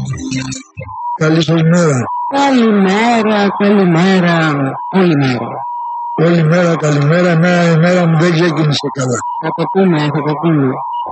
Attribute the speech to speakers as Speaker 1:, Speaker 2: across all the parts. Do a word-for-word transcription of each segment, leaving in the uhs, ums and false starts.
Speaker 1: Καλή σας μέρα.
Speaker 2: Καλημέρα, καλημέρα, όλη μέρα.
Speaker 1: Όλη μέρα, καλημέρα. Ναι, η μέρα μου δεν ξεκίνησε καλά.
Speaker 2: Θα το πούμε, θα το πούμε.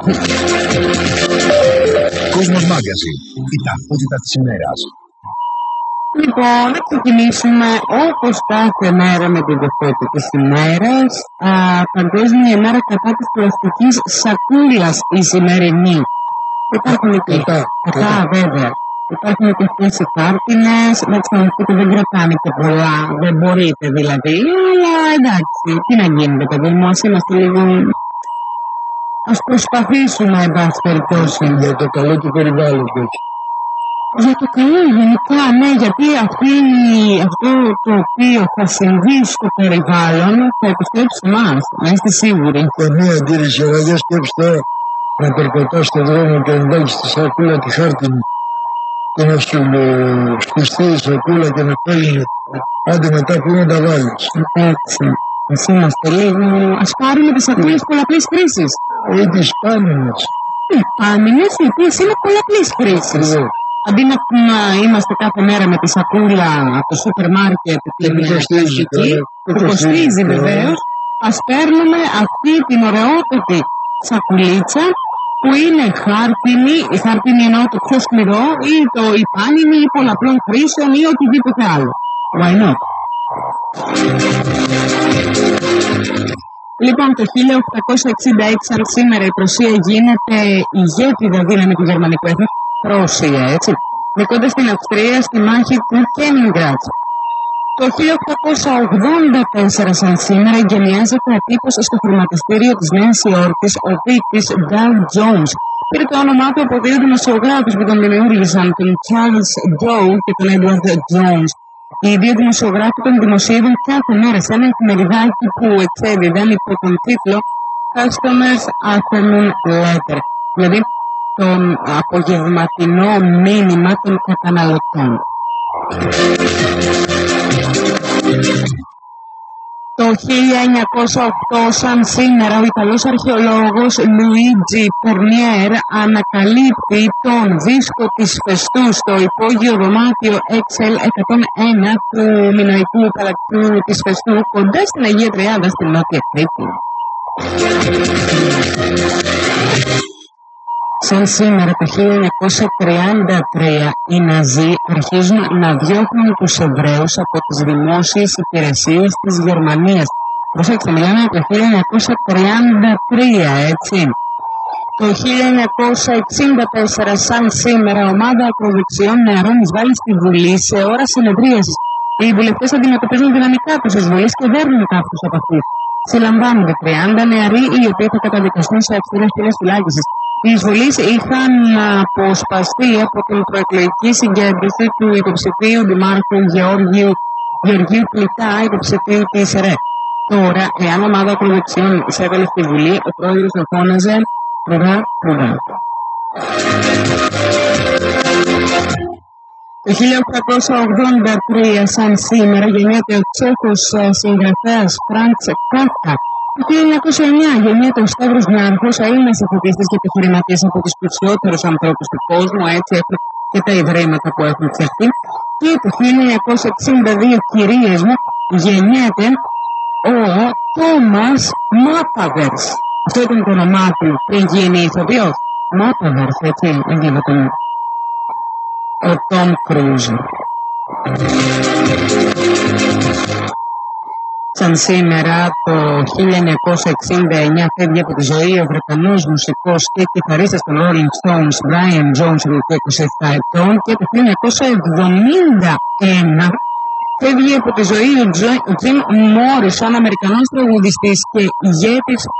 Speaker 3: Κόσμος Μάγκαζιν, η ταυτότητα της ημέρας.
Speaker 2: Λοιπόν, να ξεκινήσουμε όπως κάθε μέρα με την ταυτότητα της ημέρας. Α, Παγκόσμια ημέρα κατά της πλαστικής σακούλας η σημερινή. Υπάρχουν και
Speaker 1: Κατά,
Speaker 2: κατά, βέβαια. Υπάρχουν και αυτές οι χάρτινες, εντάξει να μου πείτε δεν κρατάνε και πολλά, δεν μπορείτε δηλαδή, αλλά εντάξει, τι να γίνεται παιδί μου, ας είμαστε λίγο, ας προσπαθήσουμε εν πάση περιπτώσει.
Speaker 1: Για το καλό του περιβάλλοντος.
Speaker 2: Για το καλό γενικά, ναι, γιατί αυτή, αυτό το οποίο θα συμβεί στο περιβάλλον θα επιστρέψει σε εμάς, να είστε σίγουροι.
Speaker 1: Καμία αντίρρηση, αλλά για σκέψτε να περπατάς στον δρόμο και να βάλεις τη σακούλα τη χάρτινη και να σου σπιστεί η σακούλα και να φέρνει. Άντε μετά που να τα βάλεις.
Speaker 2: Έτσι, ας είμαστε λίγο, ας πάρουμε τις σακούλες πολλαπλής χρήσης.
Speaker 1: Ή τις πάνινες.
Speaker 2: Οι πάνινες οι οποίες είναι πολλαπλής χρήσης. Αντί να, να είμαστε κάθε μέρα με τη σακούλα από το σούπερ μάρκετ την πλαστική, που κοστίζει βεβαίως, ας παίρνουμε αυτή την ωραιότατη σακουλίτσα που είναι χάρτινη, η χάρτινη εννοώ το πιο σκληρό, ή το η πάνινη ή πολλαπλών χρήσεων ή οτιδήποτε άλλο. Why not? Λοιπόν, το χίλια οκτακόσια εξήντα έξι, αν σήμερα η Πρωσία γίνεται ηγέτιδα δύναμη του γερμανικού έθνους, Ρωσία, έτσι, νικώντας την Αυστρία στη μάχη του Κένιγκραντ. Το χίλια οκτακόσια ογδόντα τέσσερα, σαν σήμερα, εγκαινιάζεται ατύπως στο χρηματιστήριο της Νέας Υόρκης ο δείκτης Dow Jones. Πήρε το όνομά του από δύο δημοσιογράφους που τον δημιούργησαν, τον Charles Dow και τον Edward Jones. Οι δύο δημοσιογράφοι τον δημοσίευαν κάθε μέρα σε ένα εφημεριδάκι που εξέδιδαν υπό τον τίτλο Customers Afternoon Letter, δηλαδή τον απογευματινό μήνυμα των καταναλωτών. Το χίλια εννιακόσια οκτώ, σαν σήμερα, ο Ιταλός αρχαιολόγος Λουίτζι Περνιέρ ανακαλύπτει τον δίσκο της Φεστού στο υπόγειο δωμάτιο εξ ελ εκατόν ένα του μινωικού παλατιού της Φεστού κοντά στην Αγία Τριάδα στην Νότια Κρήτη. Σαν σήμερα το χίλια εννιακόσια τριάντα τρία οι Ναζί αρχίζουν να διώχνουν τους Εβραίους από τις δημόσιες υπηρεσίες της Γερμανίας. Προσέξτε, μιλάμε για το χίλια εννιακόσια τριάντα τρία, έτσι. Το χίλια εννιακόσια εξήντα τέσσερα, σαν σήμερα, ομάδα ακροδεξιών νεαρών εισβάλλει στη Βουλή σε ώρα συνεδρίασης. Οι βουλευτές αντιμετωπίζουν δυναμικά τους εισβολείς και δέρνουν κάποιους από αυτούς. Συλλαμβάνονται τριάντα νεαροί, οι οποίοι θα καταδικαστούν σε αυστηρές ποινές φυλάκισης. Οι εισβολείς είχαν αποσπαστεί από την προεκλογική συγκέντρωση του υποψηφίου δημάρχου Γεώργιου, Γεωργίου Πλητά, υποψηφίου της ΡΕ. Τώρα, εάν ομάδα ακροδεξιών εισέβαλε στη Βουλή, ο πρόεδρος θα φώναζε «Προυδά, προυδά». Το χίλια οκτακόσια ογδόντα τρία, σαν σήμερα, γεννιέται ο Τσέχος συγγραφέας Φραντς Κάφκα. Το χίλια εννιακόσια εννιά γεννιέται ο Σταύρος Νιάρχος, Έλληνας ηθοποιός και επιχειρηματίας από τους πλουσιότερους ανθρώπους του κόσμου, έτσι έχουν και τα ιδρύματα που έχουν φτιαχτεί. Και το χίλια εννιακόσια εξήντα δύο, κυρίες μου, γεννιέται ο Τόμας Μάπαβερς. Αυτό ήταν το όνομά του πριν γίνει ηθοποιός. Μάπαβερς, έτσι, δεν γίνεται. Ο Τόμ Κρούζ. Σαν σήμερα το χίλια εννιακόσια εξήντα εννιά φεύγει από τη ζωή ο Βρετανός μουσικός και κιθαρίστας των Rolling Stones Brian Jones, είκοσι επτά ετών, και το χίλια εννιακόσια εβδομήντα ένα φεύγει από τη ζωή ο Jim Morrison, Αμερικανός τραγουδιστής και ηγέτης